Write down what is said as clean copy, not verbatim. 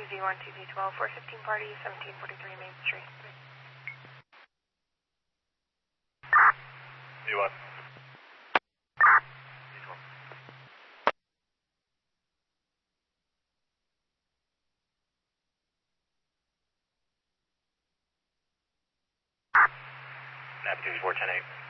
2Z1, 2Z12, 415 party, 1743 Main Street. Z1. Nap 2Z4, 10-8.